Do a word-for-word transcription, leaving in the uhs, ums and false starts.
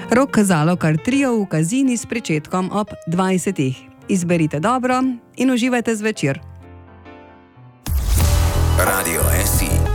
Rok kazalo kar trio v Kazini s pričetkom ob dvajsetih. Izberite dobro in uživajte zvečer. Radio S I.